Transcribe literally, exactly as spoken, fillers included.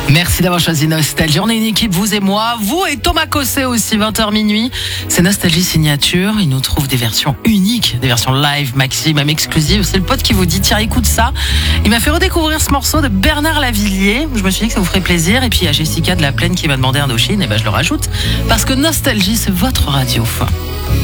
Merci d'avoir choisi Nostalgie. On est une équipe, vous et moi, vous et Thomas Cosset aussi, vingt heures minuit. C'est Nostalgie Signature. Il nous trouve des versions uniques, des versions live, maxi, même exclusives. C'est le pote qui vous dit, tiens, écoute ça. Il m'a fait redécouvrir ce morceau de Bernard Lavilliers. Je me suis dit que ça vous ferait plaisir. Et puis il y a Jessica de la Plaine qui m'a demandé Indochine. Et ben je le rajoute. Parce que Nostalgie, c'est votre radio.